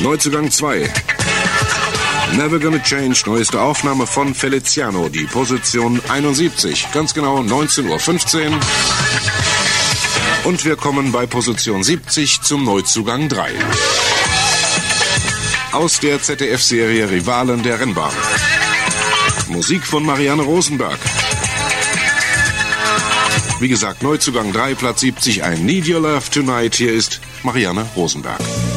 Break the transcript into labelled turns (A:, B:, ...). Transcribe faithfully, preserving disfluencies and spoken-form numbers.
A: Neuzugang zwei. Never Gonna Change, neueste Aufnahme von Feliciano, die Position einundsiebzig, ganz genau neunzehn Uhr fünfzehn. Und wir kommen bei Position siebzig zum Neuzugang drei. Aus der Z D F-Serie Rivalen der Rennbahn. Musik von Marianne Rosenberg. Wie gesagt, Neuzugang drei, Platz siebzig, I Need Your Love Tonight. Hier ist Marianne Rosenberg.